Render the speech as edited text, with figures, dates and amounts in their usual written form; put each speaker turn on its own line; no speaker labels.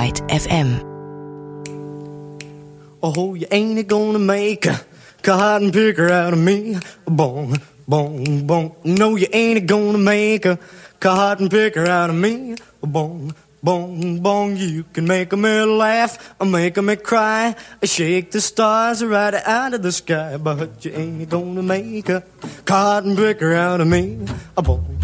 Byte FM.
Oh, you ain't gonna make a cotton picker out of me. Bong, bong, bong. No, you ain't gonna make a cotton picker out of me. Bong, bong, bong. You can make me laugh, make me cry, shake the stars right out of the sky, but you ain't gonna make a cotton picker out of me. Bong,